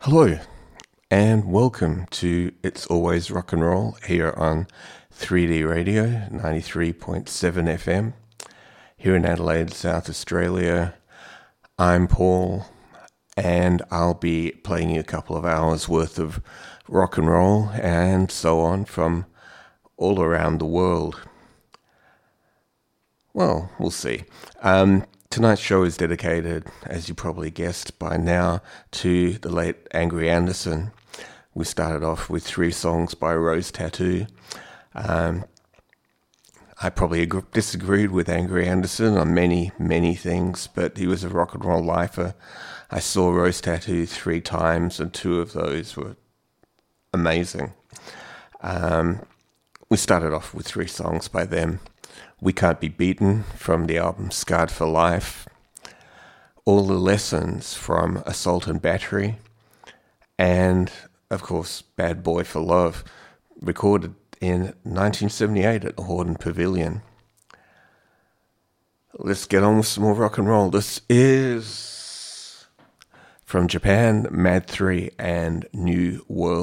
Hello, and welcome to It's Always Rock and Roll here on 3D Radio 93.7 FM here in Adelaide, South Australia. I'm Paul, and I'll be playing you a couple of hours worth of rock and roll and so on from all around the world. Well, we'll see. Tonight's show is dedicated, as you probably guessed by now, to the late Angry Anderson. We started off with 3 songs by Rose Tattoo. I probably disagreed with Angry Anderson on many, many things, but he was a rock and roll lifer. I saw Rose Tattoo 3 times, and 2 of those were amazing. We started off with 3 songs by them. We Can't Be Beaten from the album Scarred for Life, All the Lessons from Assault and Battery, and, of course, Bad Boy for Love, recorded in 1978 at the Hordern Pavilion. Let's get on with some more rock and roll. This is from Japan, Mad 3 and New World.